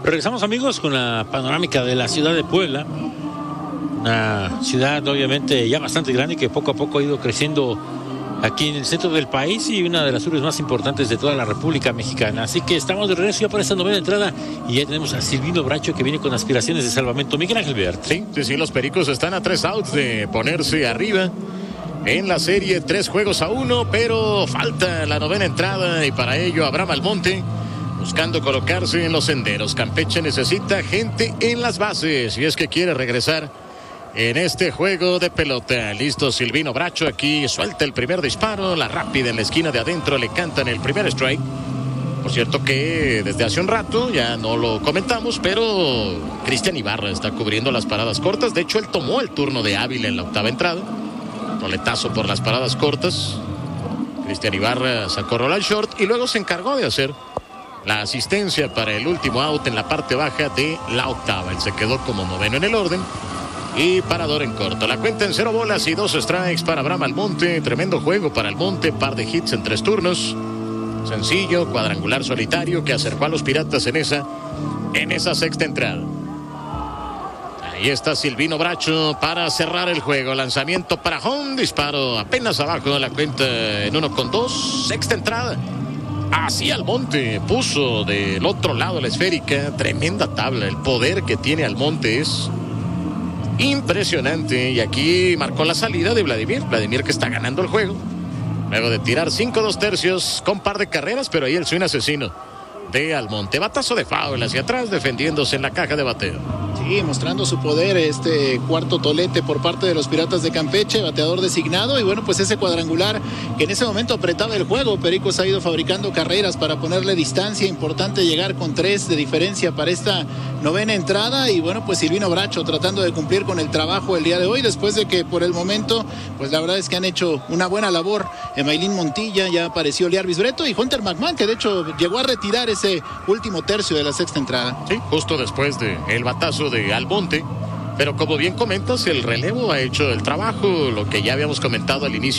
Regresamos, amigos, con la panorámica de la ciudad de Puebla. Una ciudad obviamente ya bastante grande que poco a poco ha ido creciendo aquí en el centro del país y una de las urbes más importantes de toda la República Mexicana. Así que estamos de regreso ya para esta novena entrada y ya tenemos a Silvino Bracho que viene con aspiraciones de salvamento. Miguel Ángel Bert. Sí, los Pericos están a 3 outs de ponerse arriba en la serie, 3-1, pero falta la novena entrada y para ello Abraham Almonte buscando colocarse en los senderos. Campeche necesita gente en las bases y es que quiere regresar en este juego de pelota. Listo Silvino Bracho, aquí suelta el primer disparo, la rápida en la esquina de adentro, le cantan el primer strike. Por cierto que desde hace un rato, ya no lo comentamos, pero Cristian Ibarra está cubriendo las paradas cortas. De hecho, él tomó el turno de Ávila en la octava entrada. Roletazo por las paradas cortas. Cristian Ibarra sacó rola al short y luego se encargó de hacer la asistencia para el último out en la parte baja de la octava. Él se quedó como noveno en el orden y parador en corto. La cuenta en 0 bolas y 2 strikes para Abraham Almonte. Tremendo juego para Almonte, par de hits en 3 turnos. Sencillo, cuadrangular solitario que acercó a los Piratas en esa sexta entrada. Ahí está Silvino Bracho para cerrar el juego. Lanzamiento para home, disparo apenas abajo de la cuenta en 1-2. Sexta entrada. Así Almonte puso del otro lado la esférica. Tremenda tabla. El poder que tiene Almonte es impresionante. Y aquí marcó la salida de Vladimir. Vladimir que está ganando el juego. Luego de tirar 5 2/3 con par de carreras, pero ahí el swing asesino de Almonte. Batazo de foul hacia atrás, defendiéndose en la caja de bateo. Sí, mostrando su poder este cuarto tolete por parte de los Piratas de Campeche, bateador designado, y bueno, pues ese cuadrangular que en ese momento apretaba el juego. Pericos ha ido fabricando carreras para ponerle distancia, importante llegar con 3 de diferencia para esta novena entrada, y bueno, pues Silvino Bracho tratando de cumplir con el trabajo el día de hoy, después de que por el momento, pues la verdad es que han hecho una buena labor. Emailín Montilla, ya apareció Liarvis Breto y Hunter McMahon, que de hecho llegó a retirar ese último tercio de la sexta entrada. Sí, justo después de el batazo de Almonte, pero como bien comentas, el relevo ha hecho el trabajo, lo que ya habíamos comentado al inicio